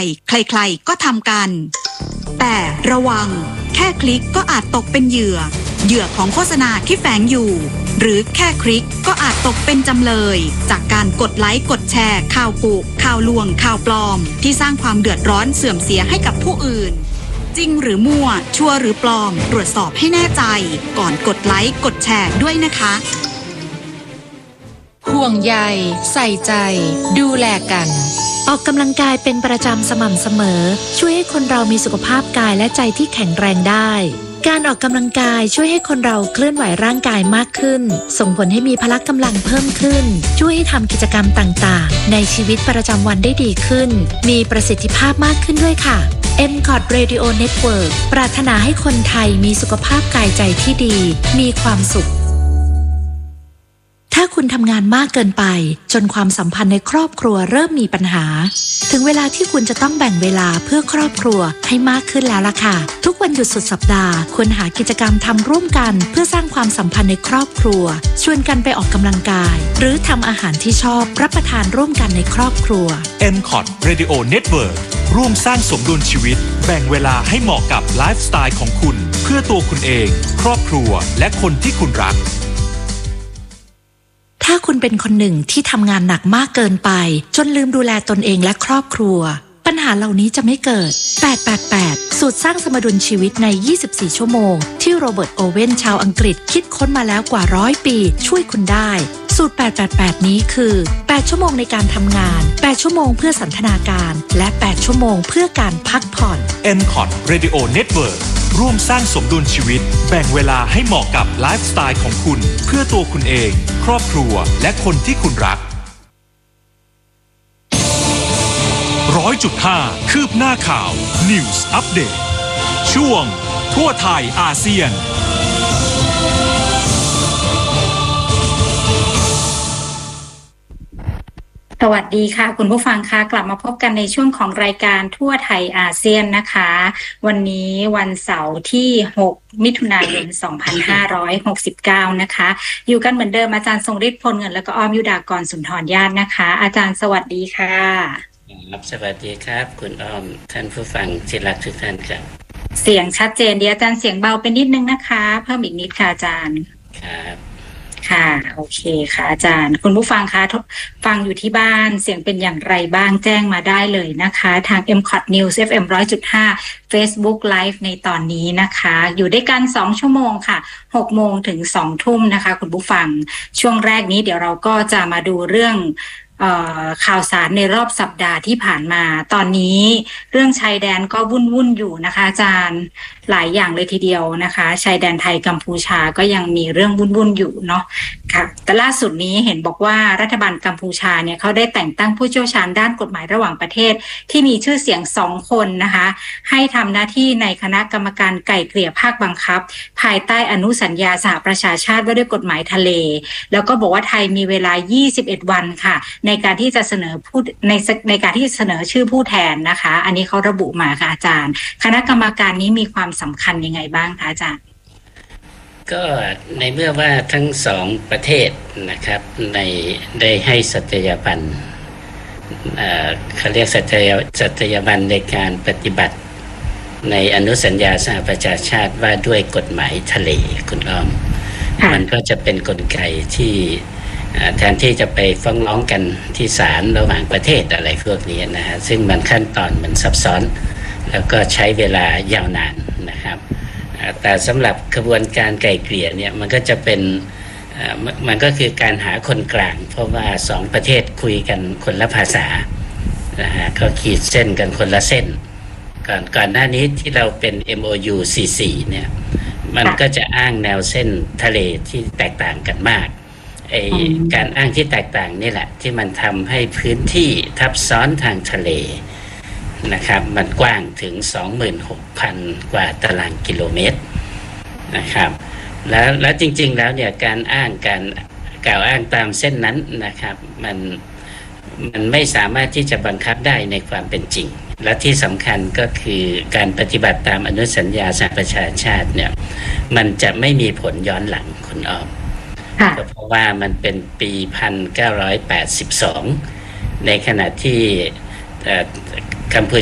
ใครๆก็ทำกันแต่ระวังแค่คลิกก็อาจตกเป็นเหยื่อของโฆษณาที่แฝงอยู่หรือแค่คลิกก็อาจตกเป็นจำเลยจากการกดไลค์กดแชร์ข่าวกุข่าวลวงข่าวปลอมที่สร้างความเดือดร้อนเสื่อมเสียให้กับผู้อื่นจริงหรือมั่วชัวร์หรือปลอมตรวจสอบให้แน่ใจก่อนกดไลค์กดแชร์ด้วยนะคะห่วงใยใส่ใจดูแลกันออกกำลังกายเป็นประจำสม่ำเสมอช่วยให้คนเรามีสุขภาพกายและใจที่แข็งแรงได้การออกกำลังกายช่วยให้คนเราเคลื่อนไหวร่างกายมากขึ้นส่งผลให้มีพละกำลังเพิ่มขึ้นช่วยให้ทำกิจกรรมต่างๆในชีวิตประจำวันได้ดีขึ้นมีประสิทธิภาพมากขึ้นด้วยค่ะ MCOT Radio Network ปรารถนาให้คนไทยมีสุขภาพกายใจที่ดีมีความสุขถ้าคุณทำงานมากเกินไปจนความสัมพันธ์ในครอบครัวเริ่มมีปัญหาถึงเวลาที่คุณจะต้องแบ่งเวลาเพื่อครอบครัวให้มากขึ้นแล้วล่ะค่ะทุกวันหยุดสุดสัปดาห์ควรหากิจกรรมทำร่วมกันเพื่อสร้างความสัมพันธ์ในครอบครัวชวนกันไปออกกำลังกายหรือทำอาหารที่ชอบรับประทานร่วมกันในครอบครัว MCOT Radio Network ร่วมสร้างสมดุลชีวิตแบ่งเวลาให้เหมาะกับไลฟ์สไตล์ของคุณเพื่อตัวคุณเองครอบครัวและคนที่คุณรักถ้าคุณเป็นคนหนึ่งที่ทำงานหนักมากเกินไปจนลืมดูแลตนเองและครอบครัวปัญหาเหล่านี้จะไม่เกิด888สูตรสร้างสมดุลชีวิตใน24ชั่วโมงที่โรเบิร์ตโอเว่นชาวอังกฤษคิดค้นมาแล้วกว่า100ปีช่วยคุณได้สูตร888นี้คือ8ชั่วโมงในการทำงาน8ชั่วโมงเพื่อสันทนาการและ8ชั่วโมงเพื่อการพักผ่อน MCOT Radio Network ร่วมสร้างสมดุลชีวิตแบ่งเวลาให้เหมาะกับไลฟ์สไตล์ของคุณเพื่อตัวคุณเองครอบครัวและคนที่คุณรัก100.5 คืบหน้าข่าว News Update ช่วงทั่วไทยอาเซียนสวัสดีค่ะคุณผู้ฟังค่ะกลับมาพบกันในช่วงของรายการทั่วไทยอาเซียนนะคะวันนี้วันเสาร์ที่6มิถุนายน2569นะคะอยู่กันเหมือนเดิมอาจารย์ทรงฤทธิ์พลเงินแล้วก็อ้อมยุดากรสุนทรญาตินะคะอาจารย์สวัสดีค่ะครับสวัสดีครับคุณอ้อมท่านผู้ฟังที่รักทุกท่านครับเสียงชัดเจนดีอาจารย์เสียงเบาเป็นนิดนึงนะคะเพิ่มอีกนิดค่ะอาจารย์ครับค่ะโอเคค่ะอาจารย์คุณผู้ฟังคะฟังอยู่ที่บ้านเสียงเป็นอย่างไรบ้างแจ้งมาได้เลยนะคะทาง MCOT News FM 100.5 Facebook Live ในตอนนี้นะคะอยู่ด้วยกัน2ชั่วโมงค่ะ6โมงถึง2ทุ่มนะคะคุณผู้ฟังช่วงแรกนี้เดี๋ยวเราก็จะมาดูเรื่องข่าวสารในรอบสัปดาห์ที่ผ่านมาตอนนี้เรื่องชายแดนก็วุ่นอยู่นะคะอาจารย์หลายอย่างเลยทีเดียวนะคะชายแดนไทยกัมพูชาก็ยังมีเรื่องวุ่นอยู่เนาะค่ะแต่ล่าสุดนี้เห็นบอกว่ารัฐบาลกัมพูชาเนี่ยเขาได้แต่งตั้งผู้เชี่ยวชาญด้านกฎหมายระหว่างประเทศที่มีชื่อเสียง2คนนะคะให้ทำหน้าที่ในคณะกรรมการไกล่เกลี่ยภาคบังคับภายใต้อนุสัญญาสหประชาชาติว่าด้วยกฎหมายทะเลแล้วก็บอกว่าไทยมีเวลา21วันค่ะในการที่จะเสนอผู้ในการที่เสนอชื่อผู้แทนนะคะอันนี้เขาระบุมาค่ะอาจารย์คณะกรรมการนี้มีความสำคัญยังไงบ้างคะอาจารย์ก็ในเมื่อว่าทั้งสองประเทศนะครับได้ให้สัตยาบันเขาเรียกสัตยาบันในการปฏิบัติในอนุสัญญาสหประชาชาติว่าด้วยกฎหมายทะเลคุณอ้อมมันก็จะเป็นกลไกที่แทนที่จะไปฟ้องร้องกันที่ศาลระหว่างประเทศอะไรพวกนี้นะฮะซึ่งมันขั้นตอนมันซับซ้อนแล้วก็ใช้เวลายาวนานนะครับแต่สำหรับกระบวนการไกล่เกลี่ยเนี่ยมันก็จะเป็นมันก็คือการหาคนกลางเพราะว่าสองประเทศคุยกันคนละภาษานะฮะเขาขีดเส้นกันคนละเส้นก่อนหน้านี้ที่เราเป็น MOU 44เนี่ยมันก็จะอ้างแนวเส้นทะเลที่แตกต่างกันมากการอ้างที่แตกต่างนี่แหละที่มันทำให้พื้นที่ทับซ้อนทางทะเลนะครับมันกว้างถึง 26,000 กว่าตารางกิโลเมตรนะครับแล้วจริงๆแล้วเนี่ยการกล่าวอ้างตามเส้นนั้นนะครับมันไม่สามารถที่จะบังคับได้ในความเป็นจริงและที่สำคัญก็คือการปฏิบัติตามอนุสัญญาสหประชาชาติเนี่ยมันจะไม่มีผลย้อนหลังคุณอ้อมเพราะว่ามันเป็นปี 1982 ในขณะที่กัมพู